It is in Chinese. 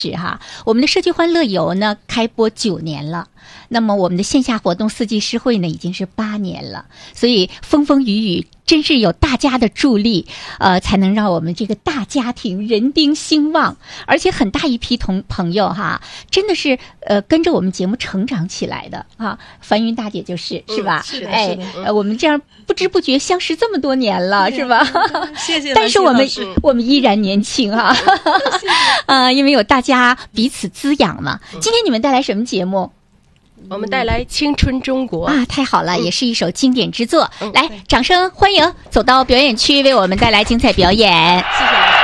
是哈，我们的社区欢乐游呢开播9年了，那么我们的线下活动四季诗会呢已经是8年了，所以风风雨雨真是有大家的助力，才能让我们这个大家庭人丁兴旺，而且很大一批朋友哈，真的是跟着我们节目成长起来的啊。樊云大姐就是吧？ 是的， 哎，我们这样不知不觉相识这么多年了，是吧？ 谢谢。 但是我们依然年轻哈，因为有大家彼此滋养嘛。今天你们带来什么节目？ 我们带来《青春中国》 啊，太好了，也是一首经典之作。来，掌声欢迎走到表演区为我们带来精彩表演。 谢谢。